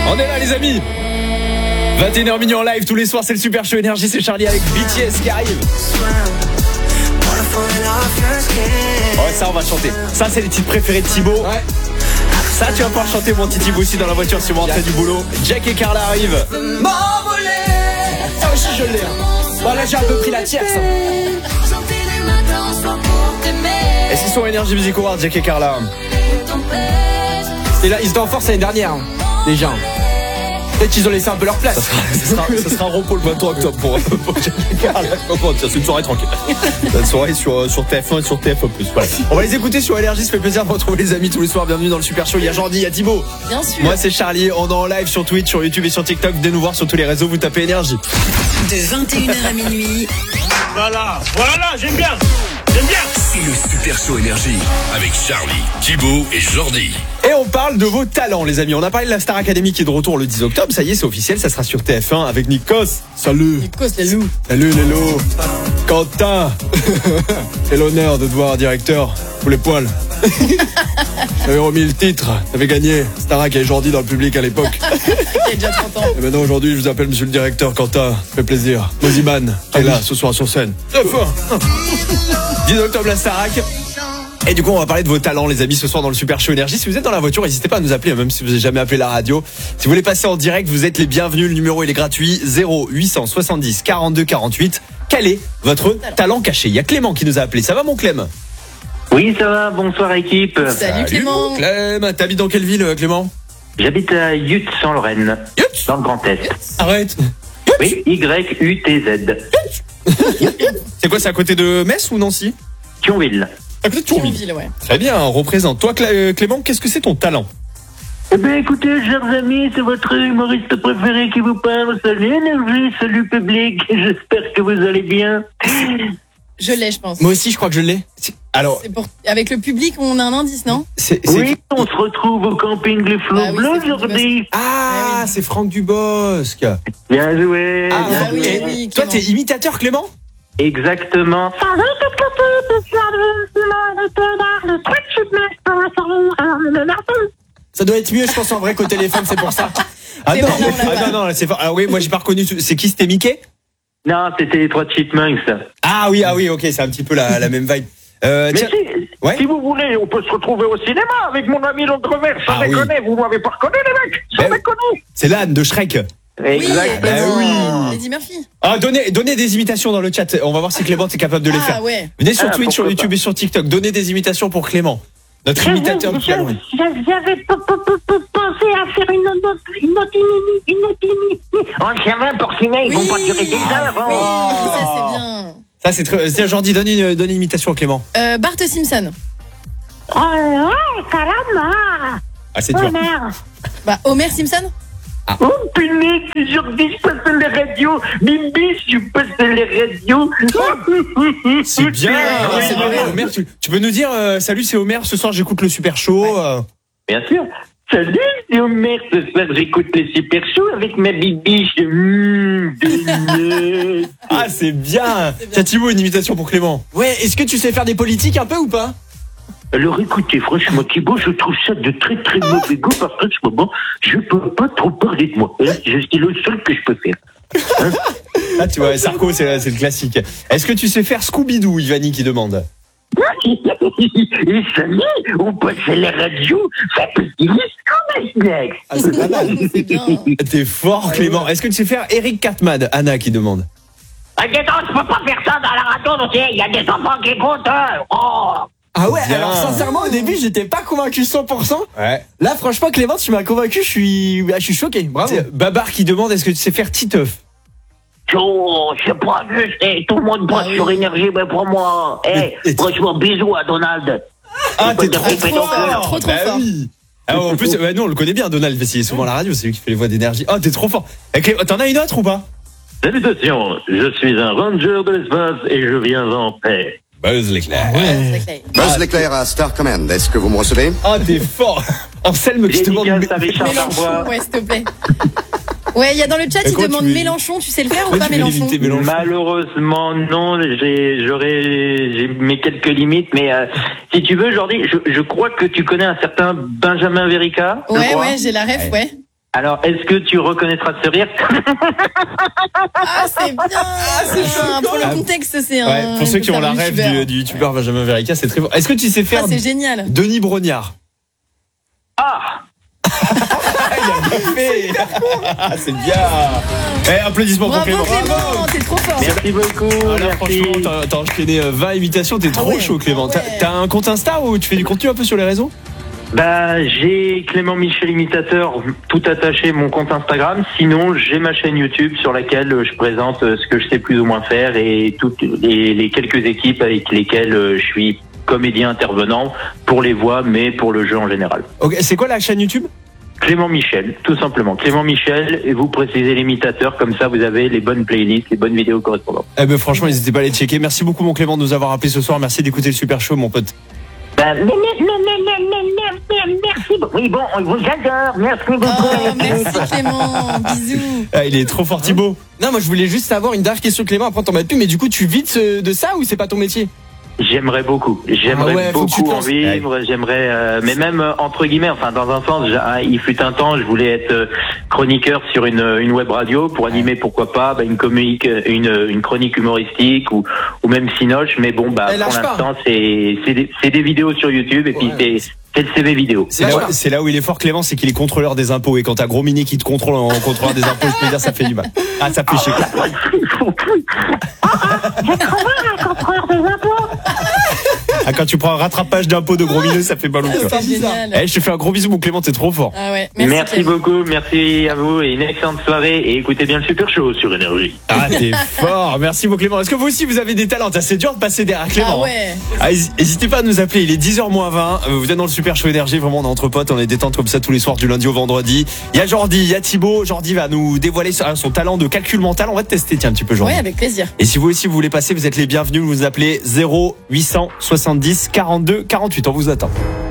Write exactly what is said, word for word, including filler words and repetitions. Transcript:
On est là les amis. vingt et une heures minuit en live tous les soirs, c'est le Super Show Énergie, c'est Charlie avec B T S qui arrive. Ouais, ça on va chanter. Ça c'est les titres préférés de Thibaut. Ouais. Ça tu vas pouvoir chanter mon petit Thibaut aussi dans la voiture si vous rentrez du boulot. Jack et Carla arrivent. M'envoler. Ça aussi je l'ai. Bon là j'ai un peu pris la tierce. Est-ce qu'ils sont Énergie Music Awards, Jack et Carla? Et là ils étaient en force l'année dernière déjà. Peut-être qu'ils ont laissé un peu leur place. Ça sera, ça sera, ça sera un repos le vingt-trois octobre pour, pour Jack et Carla. C'est une soirée tranquille. Une soirée sur, sur T F un et sur T F un plus. Voilà. On va les écouter sur Énergie, ça fait plaisir de retrouver les amis tous les soirs. Bienvenue dans le Super Show. Il y a Jordi, il y a Thibaut. Bien sûr. Moi c'est Charlie, on est en live sur Twitch, sur YouTube et sur TikTok. Venez nous voir sur tous les réseaux, vous tapez Énergie. De vingt et une heures à minuit. Voilà, voilà, j'aime bien. J'aime bien. C'est le Super Show Énergie avec Charlie, Thibaut et Jordi. Et on parle de vos talents les amis. On a parlé de la Star Academy qui est de retour le dix octobre. Ça y est, c'est officiel, ça sera sur T F un avec Nikos. Salut. Nikos, les loups. Salut les loups. Quentin. C'est l'honneur de te voir directeur. Pour les poils. J'avais remis le titre. T'avais gagné. Starac et Jordi dans le public à l'époque. Il y a déjà trente ans. Et maintenant aujourd'hui je vous appelle monsieur le directeur Quentin. Ça fait plaisir. Moziman qui est là ce soir sur scène. T F un. dix octobre la Starac. Et du coup on va parler de vos talents les amis ce soir dans le Super Show Énergie. Si vous êtes dans la voiture, n'hésitez pas à nous appeler, même si vous n'avez jamais appelé la radio. Si vous voulez passer en direct, vous êtes les bienvenus. Le numéro il est gratuit. Zéro huit cent soixante-dix quarante-deux quarante-huit. Quel est votre talent caché? Il y a Clément qui nous a appelé. Ça va mon Clem? Oui ça va, bonsoir équipe. Salut, Salut Clément. Clem, t'habites dans quelle ville Clément? J'habite à Yutz en Lorraine, Yutz dans le Grand Est. Arrête. Oui, Y U T Z. C'est quoi, c'est à côté de Metz ou Nancy? Thionville. À côté de Thionville. Thionville, ouais. Très bien, on représente. Toi Clé- Clément, qu'est-ce que c'est ton talent? Eh bien écoutez, chers amis, c'est votre humoriste préféré qui vous parle. Salut Énergie, salut public, j'espère que vous allez bien. Je l'ai, je pense. Moi aussi je crois que je l'ai. Alors, C'est pour... Avec le public, on a un indice, non? c'est, c'est... Oui, on se retrouve au camping Les Flots Ah oui, Bleus c'est Franck aujourd'hui. Ah, c'est Franck Dubosc. Bien joué. Ah, Ah oui, et oui, toi, Clément. t'es imitateur, Clément? Exactement. Ça doit être mieux je pense en vrai qu'au téléphone, c'est pour ça. Ah C'est non, bon, là, ah là. non, non, c'est fort. Ah oui, moi j'ai pas reconnu. C'est qui, c'était Mickey? Non, c'était les trois Chipmunks. Ah oui, ah oui, ok, c'est un petit peu la, la même vibe. Euh, Mais tiens, si, ouais. si vous voulez, on peut se retrouver au cinéma avec mon ami l'Autre-Vert. Sans Ah oui. déconner, vous m'avez pas reconnu les mecs. Sans Ben- déconner. c'est l'âne de Shrek. Oui, Exactement. Clément. Eddie Murphy. Ah, donnez, donnez des imitations dans le chat. On va voir si Clément est capable de les Ah faire. ouais. Venez sur Ah, Twitch, sur pourquoi YouTube pas. et sur TikTok. Donnez des imitations pour Clément. Notre imitateur de talent. J'avais pensé à faire une autre, une autre, une autre, une autre. Oh, ça va pour cinéma, ils vont pas durer des heures. Oui, Oh. ça c'est bien. Ça, c'est très. Tiens, Jordi, donne une, donne une imitation à Clément. Euh, Bart Simpson. Oh, ouais, caramba. Ah, c'est dur. merde. Bah, Homer Simpson. Oh, punaise, aujourd'hui, je passe les radios. Bimbi, je passe les radios. C'est bien. Ah, Ah, c'est ouais, bien. ouais. Homer, tu, tu peux nous dire, euh, salut, c'est Homer. Ce soir, j'écoute le Super Show. euh. Bien sûr. Salut, c'est Homer. Ce soir, j'écoute le Super Show avec ma bibiche. Mmh, de lait. Ah, c'est bien. Tiens, Thibaut, une imitation pour Clément. Ouais, est-ce que tu sais faire des politiques un peu ou pas? Alors écoutez, franchement, Thibaut, je trouve ça de très très mauvais goût parce qu'en ce moment, je peux pas trop parler de moi. Là, je suis le seul que je peux faire. Ah, tu vois, Sarko, c'est, c'est le classique. Est-ce que tu sais faire Scooby-Doo, Ivani qui demande? Et salut, on passe à la radio, ça peut dire ce qu'on a next. Ah, c'est pas mal. C'est bien. T'es fort, Clément. Est-ce que tu sais faire Eric Cartman? Anna qui demande. Ah, dis donc, je peux pas faire ça dans la radio, tu sais, il y a des enfants qui écoutent. hein. Oh. Ah ouais, Bien. alors sincèrement au début j'étais pas convaincu cent pour cent. Ouais. Là franchement Clément tu m'as convaincu, je suis je suis choqué. Bravo. C'est Babar qui demande, est-ce que tu sais faire Titeuf? Oh, c'est pas juste, eh, tout le monde passe Ah oui. sur énergie, mais pour moi. Eh, Et- et- franchement, bisous à Donald. Ah, t'es Faut trop te couper ton fort. cœur. Trop, trop Bah fort. oui. Ah, en plus, bah, nous on le connaît bien, Donald, parce qu'il est souvent à la radio, c'est lui qui fait les voix d'énergie. Oh, t'es trop fort. Eh, Clément, t'en as une autre ou pas? Salutations, je suis un ranger de l'espace et je viens en paix. Buzz l'éclair. C'est clair. Buzz l'éclair à Star Command, est-ce que vous me recevez? Oh, t'es fort. Anselme qui te demande. Dédicace à Richard Mélenchon, Darbois. ouais, s'il te plaît. Ouais, il y a dans le chat, Et il comment demande tu veux- Mélenchon, tu sais le faire ou Comment pas tu veux Mélenchon? limiter Mélenchon? Malheureusement, non, j'ai, j'aurais, j'ai mes quelques limites, mais euh, si tu veux, Jordi, je, je crois que tu connais un certain Benjamin Verica. je Ouais, crois. ouais, j'ai la ref, ouais. Alors, est-ce que tu reconnaîtras ce rire? Ah, c'est bien. c'est Ah, pour choquant. le contexte, c'est un. Ouais, pour ceux qui ont la rêve du, du youtubeur Benjamin Verica, c'est très fort. Est-ce que tu sais faire Ah, c'est génial. Denis Brognard? Ah! Il a bien fait. C'est bien. Eh, applaudissements pour Bravo Clément. Clément, t'es trop fort. Merci beaucoup. Ah, là, merci. franchement, t'as, t'as enchaîné euh, vingt imitations, t'es trop ouais, chaud, Clément. ah ouais. T'as, t'as un compte Insta ou tu fais du contenu un peu sur les réseaux? Bah, j'ai Clément Michel Imitateur, tout attaché, mon compte Instagram. Sinon, j'ai ma chaîne YouTube sur laquelle je présente ce que je sais plus ou moins faire et toutes les, les quelques équipes avec lesquelles je suis comédien intervenant pour les voix, mais pour le jeu en général. Ok, c'est quoi la chaîne YouTube? Clément Michel, tout simplement. Clément Michel, et vous précisez l'imitateur, comme ça vous avez les bonnes playlists, les bonnes vidéos correspondantes. Eh ben franchement, n'hésitez pas à les checker. Merci beaucoup mon Clément de nous avoir appelé ce soir. Merci d'écouter le Super Show, mon pote. Ben, mais, mais, mais, mais, mais, mais, mais, mais, merci. Oui, bon, on vous adore. Merci beaucoup. Oh, merci Clément. Bisous. Ah, il est trop fort, Thibaut. Non, moi je voulais juste savoir une dernière question, Clément, après on t'en met plus, mais du coup tu vis de, ce- de ça ou c'est pas ton métier? J'aimerais beaucoup, j'aimerais Ah ouais, faut que tu beaucoup en penses. vivre, j'aimerais, euh, mais même euh, entre guillemets, enfin dans un sens, j'ai- il fut un temps, je voulais être euh, chroniqueur sur une, une web radio pour animer, pourquoi pas, bah, une comique, une, une chronique humoristique ou, ou même Cinoche, mais bon, bah Eh, pour lâche pas. l'instant c'est c'est des, c'est des vidéos sur YouTube et puis Ouais. c'est c'est le C V vidéo. C'est là, où, c'est là où il est fort, Clément, c'est qu'il est contrôleur des impôts. Et quand t'as Gros Mini qui te contrôle en contrôleur des impôts, je peux dire, ça fait du mal. Ah, ça fait chier. J'ai trouvé un contrôleur des impôts. Ah, quand tu prends un rattrapage d'impôts de Gros Mineux, ça fait mal au cœur. C'est génial. Eh, je te fais un gros bisou, mon Clément, t'es trop fort. Ah ouais, Merci, merci, Clément. beaucoup, merci à vous et une excellente soirée et écoutez bien le Super Show sur Énergie. Ah, t'es fort. Merci, mon Clément. Est-ce que vous aussi, vous avez des talents? C'est dur de passer derrière Clément. Ah ouais. Ah, n'hésitez pas à nous appeler, il est dix heures moins vingt. Vous êtes dans le Super Show Énergie, vraiment on est entre potes, on est détente comme ça tous les soirs du lundi au vendredi. Il y a Jordi, il y a Thibaut. Jordi va nous dévoiler son son talent de calcul mental. On va te tester, tiens, un petit peu, Jordi. Ouais, avec plaisir. Et si vous aussi vous voulez passer, vous êtes les bienvenus. Vous nous appelez zéro huit cent soixante-dix quarante-deux quarante-huit. On vous attend.